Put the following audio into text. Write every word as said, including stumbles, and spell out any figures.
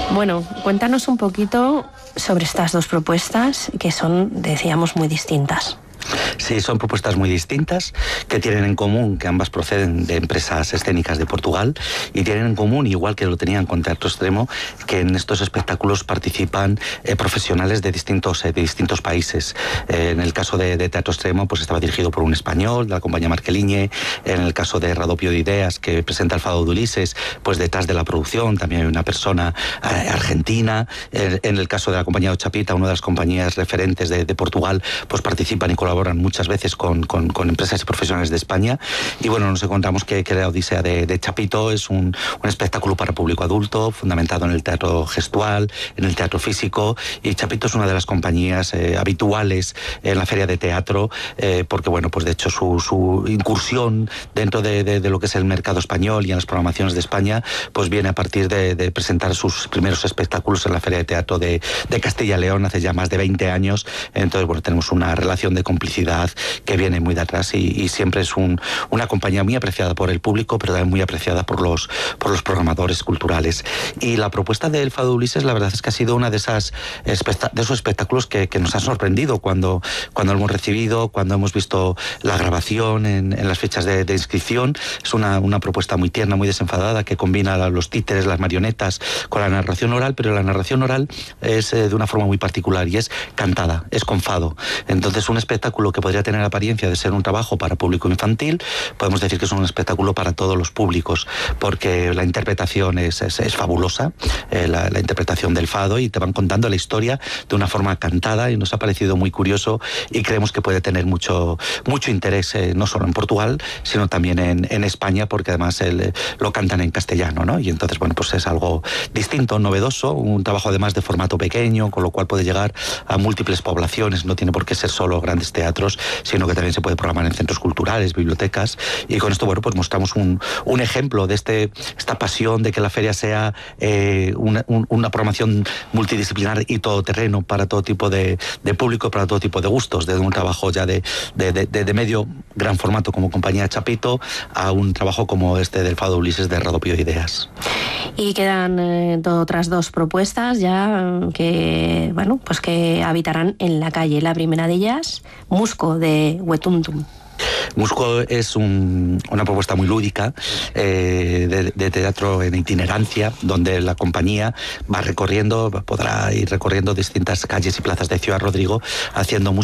Bueno, cuéntanos un poquito sobre estas dos propuestas que son, decíamos, muy distintas. Sí, son propuestas muy distintas que tienen en común que ambas proceden de empresas escénicas de Portugal y tienen en común, igual que lo tenían con Teatro Extremo, que en estos espectáculos participan eh, profesionales de distintos, eh, de distintos países. Eh, en el caso de, de Teatro Extremo, pues estaba dirigido por un español, de la compañía Marqueliñe. En el caso de Radopio de Ideas, que presenta el Fado de Ulises, pues detrás de la producción también hay una persona eh, argentina. Eh, en el caso de la compañía Ochapita, una de las compañías referentes de, de Portugal, pues participan y colaboran muchas veces con, con, con empresas y profesionales de España. Y bueno, nos encontramos que, que la Odisea de, de Chapito es un, un espectáculo para público adulto, fundamentado en el teatro gestual, en el teatro físico, y Chapito es una de las compañías eh, habituales en la feria de teatro, eh, porque bueno, pues de hecho su, su incursión dentro de, de, de lo que es el mercado español y en las programaciones de España, pues viene a partir de, de presentar sus primeros espectáculos en la feria de teatro de, de Castilla y León hace ya más de veinte años. Entonces, bueno, tenemos una relación de complicidad que viene muy de atrás y, y siempre es un, una compañía muy apreciada por el público, pero también muy apreciada por los, por los programadores culturales. Y la propuesta del Fado de Ulises, la verdad es que ha sido una de esas de esos espectáculos que, que nos ha sorprendido cuando, cuando lo hemos recibido, cuando hemos visto la grabación en, en las fechas de, de inscripción. Es una, una propuesta muy tierna, muy desenfadada, que combina los títeres, las marionetas con la narración oral, pero la narración oral es eh, de una forma muy particular y es cantada, es con fado. Entonces, un espectáculo que podría tener la apariencia de ser un trabajo para público infantil, podemos decir que es un espectáculo para todos los públicos, porque la interpretación es, es, es fabulosa, eh, la, la interpretación del fado, y te van contando la historia de una forma cantada, y nos ha parecido muy curioso y creemos que puede tener mucho, mucho interés, eh, no solo en Portugal, sino también en, en España, porque además el, lo cantan en castellano, ¿no? Y entonces, bueno, pues es algo distinto, novedoso, un trabajo además de formato pequeño, con lo cual puede llegar a múltiples poblaciones, no tiene por qué ser solo grandes teatros, sino que también se puede programar en centros culturales, bibliotecas, y con esto, bueno, pues mostramos un, un ejemplo de este, esta pasión de que la feria sea eh, una, un, una programación multidisciplinar y todoterreno para todo tipo de, de público, para todo tipo de gustos, desde un trabajo ya de, de, de, de medio gran formato como compañía Chapito a un trabajo como este del Fado Ulises de Radopio de Ideas. Y quedan eh, otras dos propuestas ya que, bueno, pues que habitarán en la calle. La primera de ellas, Musco, de Wetuntum. Musco es un, una propuesta muy lúdica eh, de, de teatro en itinerancia, donde la compañía va recorriendo, podrá ir recorriendo distintas calles y plazas de Ciudad Rodrigo haciendo música